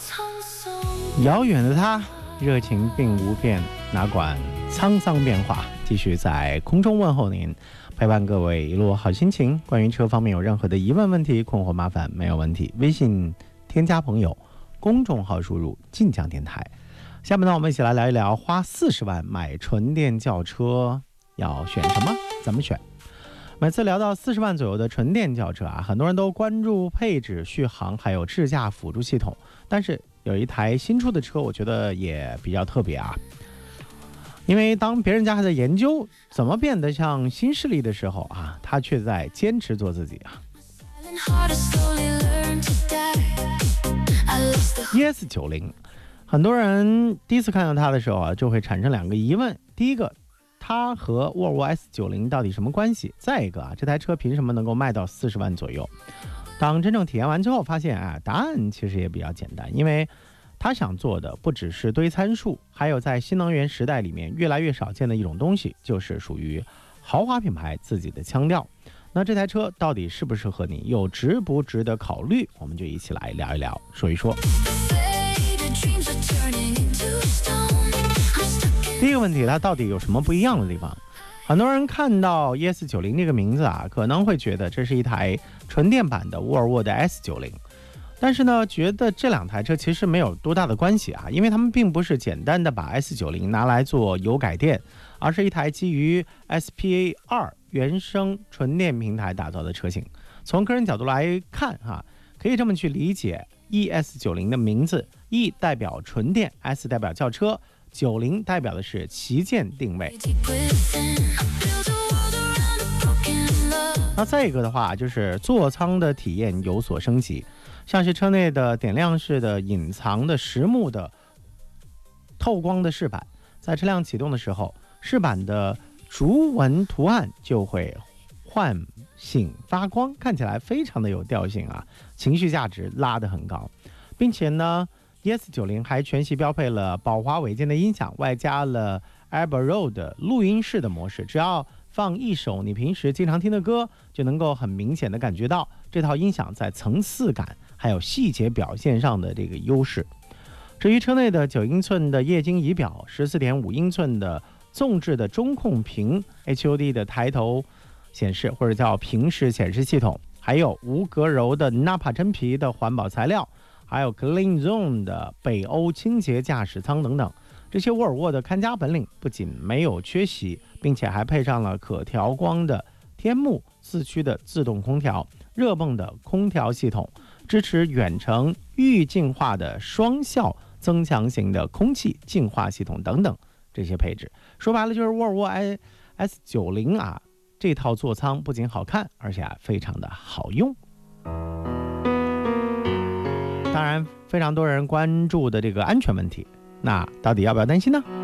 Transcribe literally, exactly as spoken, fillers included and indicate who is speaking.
Speaker 1: 遥远的他，热情并无变，哪管沧桑变化。继续在空中问候您，陪伴各位一路好心情。关于车方面有任何的疑问、问题、困惑、麻烦，没有问题，微信添加朋友，公众号输入晋江电台。下面呢，我们一起来聊一聊花四十万买纯电轿车要选什么，怎么选。每次聊到四十万左右的纯电轿车啊，很多人都关注配置、续航还有智驾辅助系统，但是有一台新出的车，我觉得也比较特别啊。因为当别人家还在研究怎么变得像新势力的时候啊，他却在坚持做自己啊。E S 九十， 很多人第一次看到它的时候啊，就会产生两个疑问：第一个，它和沃尔沃 S 九十 到底什么关系？再一个啊，这台车凭什么能够卖到四十万左右？当真正体验完之后，发现啊，答案其实也比较简单，因为他想做的不只是堆参数，还有在新能源时代里面越来越少见的一种东西，就是属于豪华品牌自己的腔调。那这台车到底适不适合你，又值不值得考虑？我们就一起来聊一聊，说一说。第一个问题，它到底有什么不一样的地方？很多人看到 E S 九十 这个名字啊，可能会觉得这是一台纯电版的沃尔沃的 S 九十。但是呢，觉得这两台车其实没有多大的关系啊，因为他们并不是简单的把 S 九十 拿来做油改电，而是一台基于 S P A 二 原生纯电平台打造的车型。从个人角度来看哈，可以这么去理解 E S 九十 的名字 ，E 代表纯电 ，S 代表轿车，九十代表的是旗舰定位。那再一个的话，就是座舱的体验有所升级。像是车内的点亮式的隐藏的实木的透光的饰板，在车辆启动的时候，饰板的竹纹图案就会唤醒发光，看起来非常的有调性啊，情绪价值拉得很高。并且呢 E S 九十 还全系标配了宝华韦健的音响，外加了 Abbey Road 录音室的模式，只要放一首你平时经常听的歌，就能够很明显的感觉到这套音响在层次感还有细节表现上的这个优势。至于车内的九英寸的液晶仪表， 十四点五英寸的纵置的中控屏， H U D 的抬头显示或者叫平视显示系统，还有无隔柔的 Nappa 真皮的环保材料，还有 Clean Zone 的北欧清洁驾驶舱等等。这些沃尔沃的看家本领不仅没有缺席，并且还配上了可调光的天幕、四驱的自动空调、热泵的空调系统，支持远程预净化的双效增强型的空气净化系统等等，这些配置说白了就是沃尔沃 S 九十 啊，这套座舱不仅好看，而且啊非常的好用。当然非常多人关注的这个安全问题，那到底要不要担心呢？